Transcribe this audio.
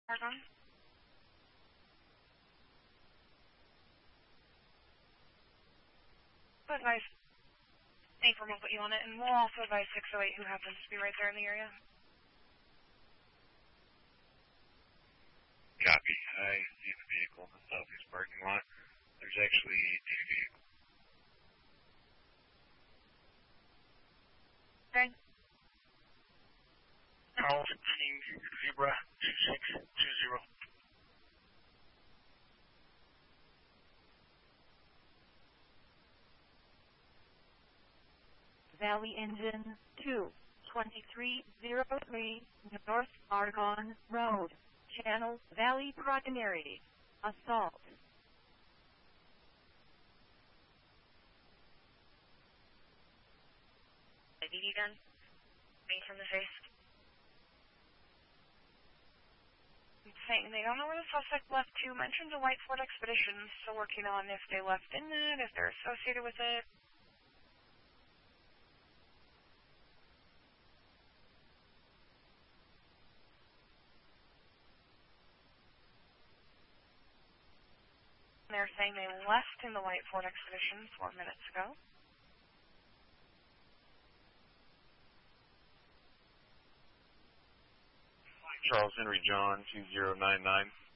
Pardon? We'll advise Inform will put you on it, and we'll also advise 608 who happens to be right there in the area. Copy. I see the vehicle in the southeast parking lot. There's actually two vehicles. Okay. Call 15 Zebra 2620. Valley Engine 2, 2303 North Argonne Road, Channel Valley Primary, assault. DD gun. Me from the face. Saying they don't know where the suspect left to. Mentioned a white Ford Expedition, still working on if they left in it, if they're associated with it. They're saying they left in the white Ford Expedition 4 minutes ago. Charles Henry John 2099.